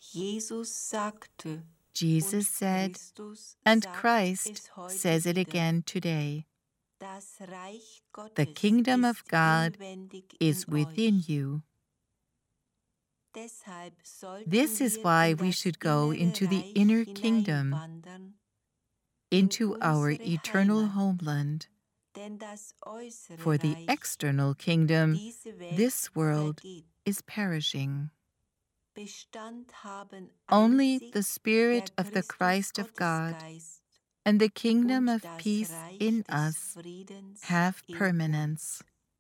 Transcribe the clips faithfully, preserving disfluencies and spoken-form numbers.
Jesus said, and Christ says it again today, the kingdom of God is within you. This is why we should go into the inner kingdom, into our eternal homeland. For the external kingdom, this world is perishing. Only the Spirit of the Christ of God and the kingdom of peace in us have permanence.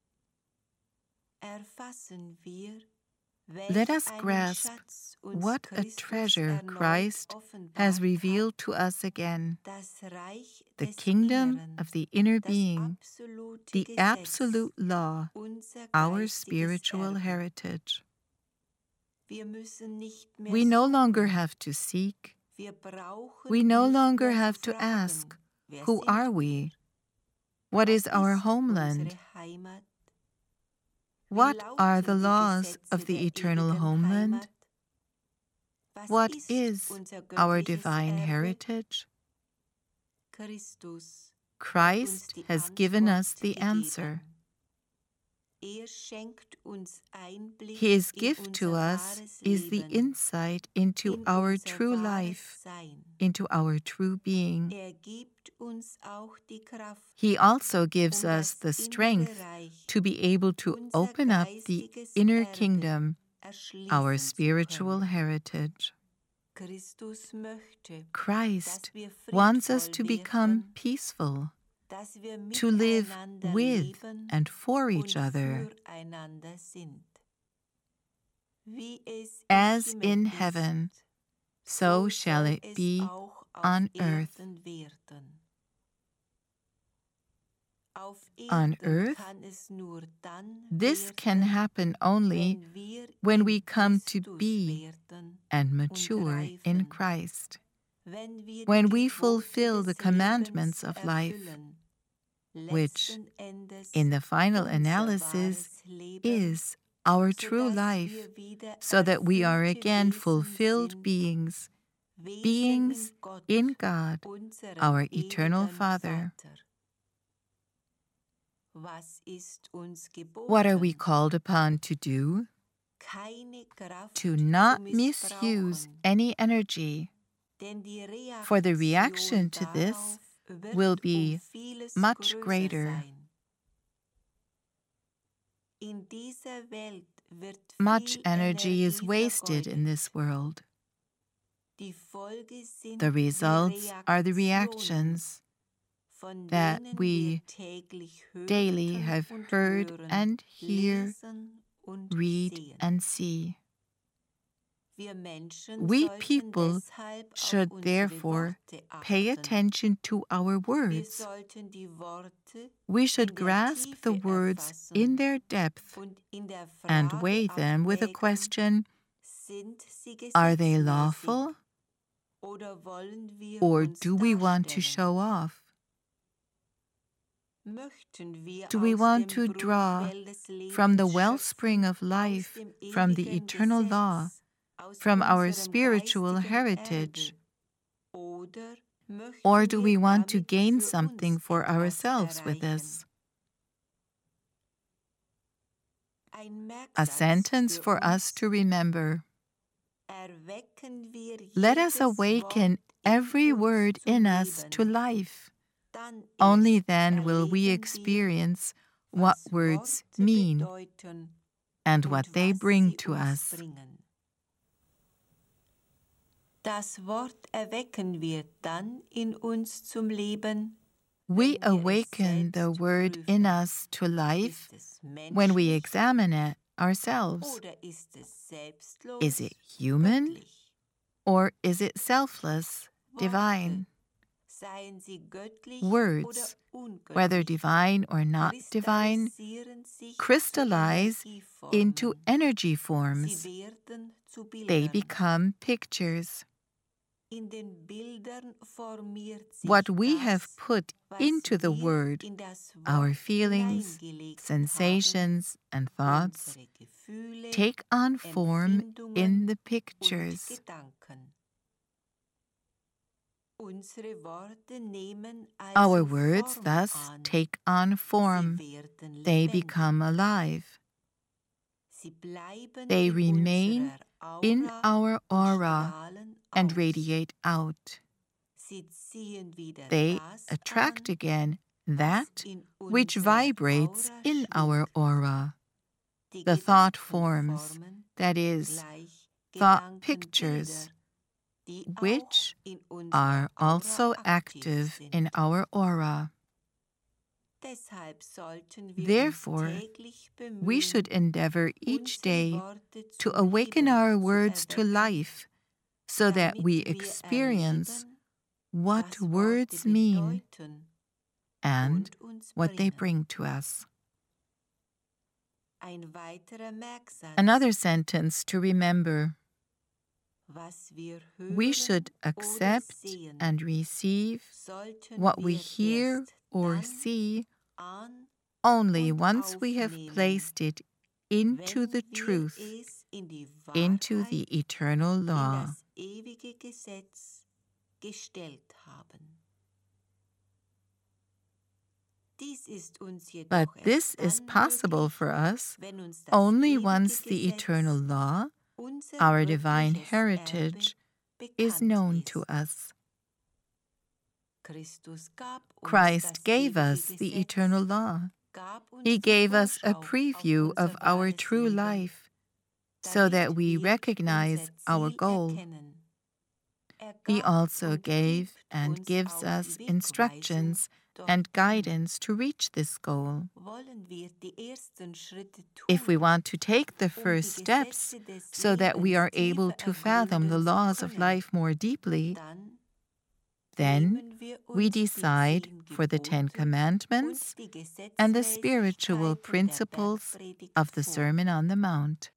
Let us grasp what a treasure Christ has revealed to us again, the kingdom of the inner being, the absolute law, our spiritual heritage. We no longer have to seek. We no longer have to ask, who are we? What is our homeland? What are the laws of the eternal homeland? What is our divine heritage? Christ has given us the answer. His gift to us is the insight into our true life, into our true being. He also gives us the strength to be able to open up the inner kingdom, our spiritual heritage. Christ wants us to become peaceful, to live with and for each other. As in heaven, so shall it be on earth. On earth, this can happen only when we come to be and mature in Christ, when we fulfill the commandments of life, which, in the final analysis, is our true life, so that we are again fulfilled beings, beings in God, our eternal Father. What are we called upon to do? To not misuse any energy, for the reaction to this will be much greater. Much energy is wasted in this world. The results are the reactions that we daily have heard and hear, read and see. We people should therefore pay attention to our words. We should grasp the words in their depth and weigh them with a question, are they lawful? Or do we want to show off? Do we want to draw from the wellspring of life, from the eternal law, from our spiritual heritage? Or do we want to gain something for ourselves with this? A sentence for us to remember. Let us awaken every word in us to life. Only then will we experience what words mean and what they bring to us. We awaken the word in us to life when we examine it ourselves. Is it human or is it selfless, divine? Words, whether divine or not divine, crystallize into energy forms. They become pictures. What we have put into the Word, our feelings, sensations, and thoughts, take on form in the pictures. Our words thus take on form. They become alive. They remain in our aura and radiate out. They attract again that which vibrates in our aura. The thought forms, that is, thought pictures, which are also active in our aura. Therefore, we should endeavor each day to awaken our words to life so that we experience what words mean and what they bring to us. Another sentence to remember: we should accept and receive what we hear or see only once we have placed it into the truth, into the eternal law. But this is possible for us only once the eternal law, our divine heritage, is known to us. Christ gave us the eternal law. He gave us a preview of our true life so that we recognize our goal. He also gave and gives us instructions and guidance to reach this goal. If we want to take the first steps so that we are able to fathom the laws of life more deeply, then we decide for the Ten Commandments and the spiritual principles of the Sermon on the Mount.